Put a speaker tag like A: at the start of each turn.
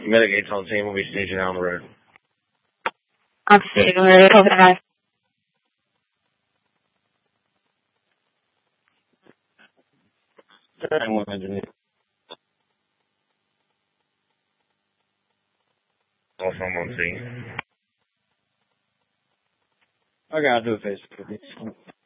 A: Mitigate's on the team. We'll be sneaking down the road.
B: I'm seeing where over the house.
A: One engineer. Also, I'm on scene.
C: I gotta do a face for this.